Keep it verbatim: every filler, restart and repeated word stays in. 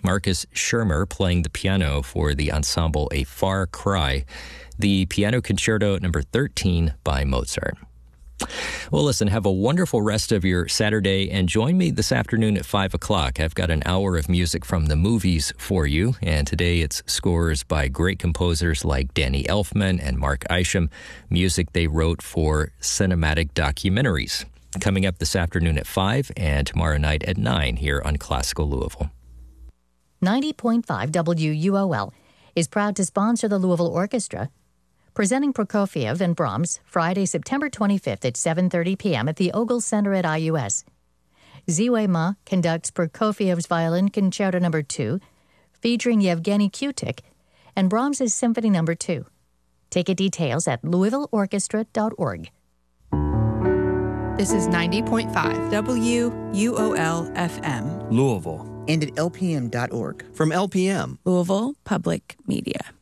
Marcus Schirmer playing the piano for the ensemble A Far Cry, the Piano Concerto number thirteen by Mozart. Well, listen, have a wonderful rest of your Saturday, and join me this afternoon at five o'clock. I've got an hour of music from the movies for you, and today it's scores by great composers like Danny Elfman and Mark Isham, music they wrote for cinematic documentaries. Coming up this afternoon at five and tomorrow night at nine here on Classical Louisville. ninety point five W U O L is proud to sponsor the Louisville Orchestra, presenting Prokofiev and Brahms Friday, September twenty-fifth at seven thirty p.m. at the Ogle Center at I U S. Ziwe Ma conducts Prokofiev's Violin Concerto number two, featuring Yevgeny Kutik, and Brahms' Symphony number two. Ticket details at louisville orchestra dot org. This is ninety point five W U O L F M. Louisville. And at L P M dot org. From L P M. Louisville Public Media.